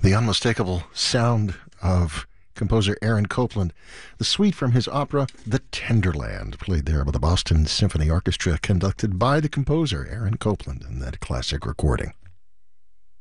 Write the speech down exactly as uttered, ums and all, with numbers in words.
The unmistakable sound of composer Aaron Copland, the suite from his opera The Tenderland, played there by the Boston Symphony Orchestra, conducted by the composer Aaron Copland in that classic recording.